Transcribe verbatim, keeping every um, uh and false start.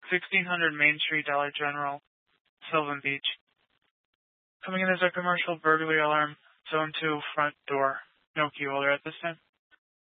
sixteen hundred Main Street, Dollar General, Sylvan Beach. Coming in is a commercial burglary alarm, zone two, front door. No key holder at this time.